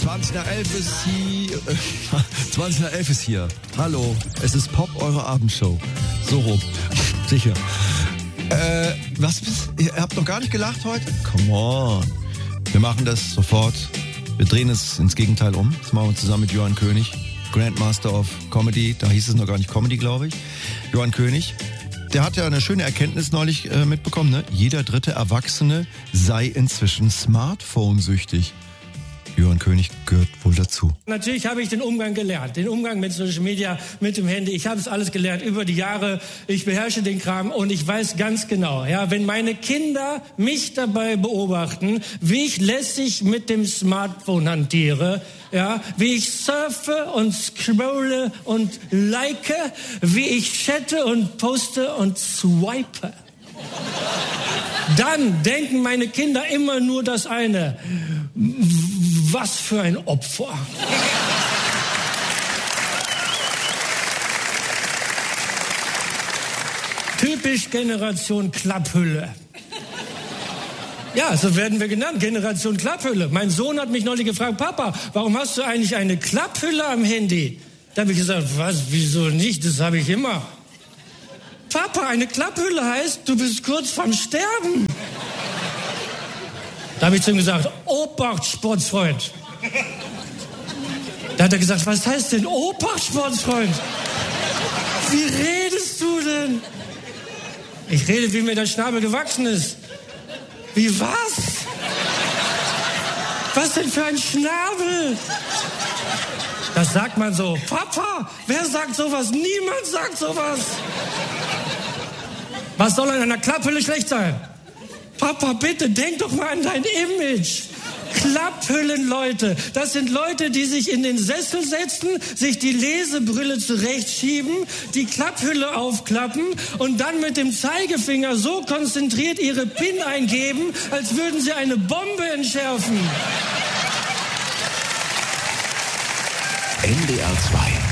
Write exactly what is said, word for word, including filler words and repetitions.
zwanzig nach elf ist hier. zwanzig nach elf ist hier. Hallo, es ist Pop, eure Abendshow. So rum. Sicher. Äh, was? Ihr habt noch gar nicht gelacht heute? Come on. Wir machen das sofort. Wir drehen es ins Gegenteil um. Das machen wir zusammen mit Johann König, Grandmaster of Comedy. Da hieß es noch gar nicht Comedy, glaube ich. Johann König. Der hat ja eine schöne Erkenntnis neulich äh, mitbekommen, ne? Jeder dritte Erwachsene sei inzwischen Smartphone-süchtig. Johann König gehört wohl dazu. Natürlich habe ich den Umgang gelernt, den Umgang mit Social Media, mit dem Handy. Ich habe es alles gelernt über die Jahre. Ich beherrsche den Kram und ich weiß ganz genau, ja, wenn meine Kinder mich dabei beobachten, wie ich lässig mit dem Smartphone hantiere, ja, wie ich surfe und scrolle und like, wie ich chatte und poste und swipe. Dann denken meine Kinder immer nur das eine: Was für ein Opfer. Typisch Generation Klapphülle. Ja, so werden wir genannt, Generation Klapphülle. Mein Sohn hat mich neulich gefragt: Papa, warum hast du eigentlich eine Klapphülle am Handy? Da habe ich gesagt: Was, wieso nicht? Das habe ich immer. Papa, eine Klapphülle heißt, du bist kurz vorm Sterben. Da habe ich zu ihm gesagt: Obacht, Sportsfreund. Da hat er gesagt: Was heißt denn Obacht, Sportsfreund? Wie redest du denn? Ich rede, wie mir der Schnabel gewachsen ist. Wie was? Was denn für ein Schnabel? Das sagt man so. Papa, wer sagt sowas? Niemand sagt sowas. Was soll an einer Klapphülle schlecht sein? Papa, bitte, denk doch mal an dein Image. Klapphüllenleute, das sind Leute, die sich in den Sessel setzen, sich die Lesebrille zurechtschieben, die Klapphülle aufklappen und dann mit dem Zeigefinger so konzentriert ihre PIN eingeben, als würden sie eine Bombe entschärfen. N D R zwei